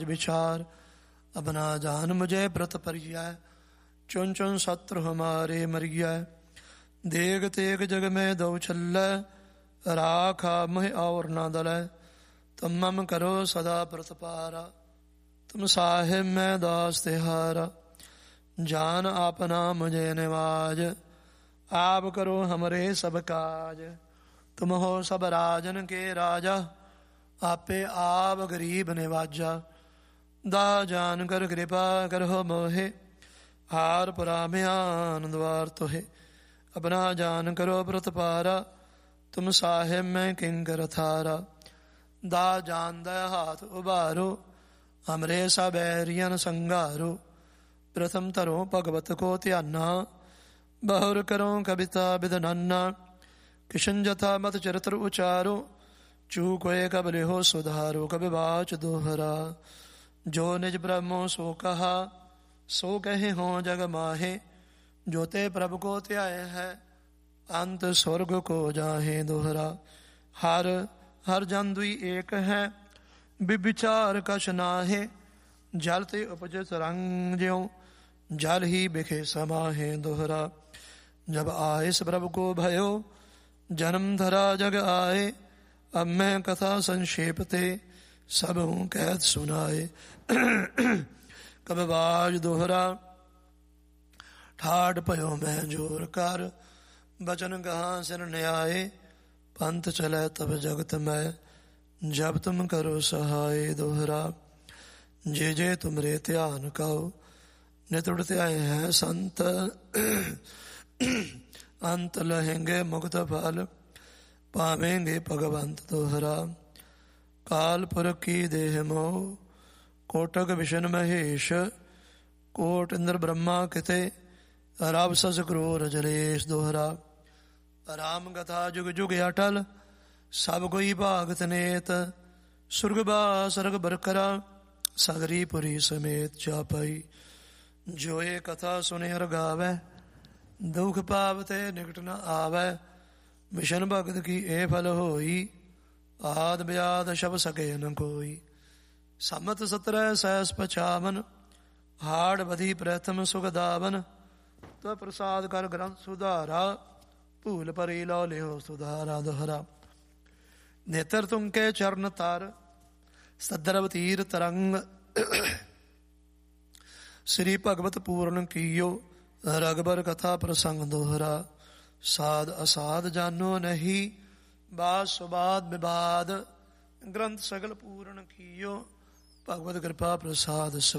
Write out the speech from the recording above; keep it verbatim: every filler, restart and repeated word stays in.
विचार अपना जान मुझे व्रत परिया, चुन चुन शत्रु हमारे मरिया। देग तेग जग में दो चल, राखा मुह और न दल। तुम मम करो सदा प्रतपारा, तुम साहिब मैं दास तिहारा। जान आपना मुझे निवाज, आप करो हमरे सब काज। तुम हो सब राजन के राजा, आपे आप गरीब निवाजा। दा जान कर कृपा करो मोहे, हार पुराम्यान द्वार तोहे। अपना जान करो प्रतपारा, तुम साहिब में किंकर थारा। दा जान दया हाथ उबारो, हमरे सबैरियन संगारो। प्रथम तरो भगवत को ध्याना, बहुर करो कविता विद नन्ना। किशन जथा मत चरित्र उचारो, चूकोए कबले हो सुधारो। कबि बाच दोहरा, जो निज ब्रह्मो सो कहा। सो कहे हो जग माहे, जो ते प्रभु को त्याय है। अंत स्वर्ग को जाहे दोहरा। हर हर जन दुई एक है, विचार कछ नाहे। जल ते उपजे तरंग ज्यों, जल ही बिखे समाहे दोहरा। जब आए इस प्रभु को भयो, जन्म धरा जग आए। अब मैं कथा संक्षेप ते, सब हूँ कैद सुनाए। कब बाज दोहरा, ठाठ पयो मैं जोर कर। बचन कहाँ सिर न्याय, पंथ चले तब जगत में। जब तुम करो सहाय दोहरा। जे जे तुमरे ध्यान कहो, नितुड़ते आए हैं संत। अंत लहेंगे मुक्त फल, पावेंगे भगवंत दोहरा। कालपुर की देह मोह, कोटक विशन महेश। कोट इंद्र ब्रह्मा किते, रब सस क्रूर जलेश दोहरा। राम कथा जुग जुग अटल, सब कोई भागत नेत। सुर्ग बा सर्ग बरकरा, सगरी पुरी समेत जा पाई। जो ये कथा सुने और गावे, दुख पावते निकट न आवे। मिशन भगत की ए फल होई, आद ब्याद शब सके न कोई। सम्मत सत्रह सहस पचावन, हाड़ बधी प्रथम सुगदावन। तो प्रसाद कर ग्रंथ सुधारा, भूल परी लो लियो सुधारा दोहरा। नेत्र तुम के चरण तार, सदरव तीर तरंग। श्री भगवत पूर्ण कियो, रगबर कथा प्रसंग दोहरा। साध असाध जानो नहीं, बाद सुबाद विवाद। ग्रंथ सगल पूर्ण कियो, भगवत कृपा प्रसाद।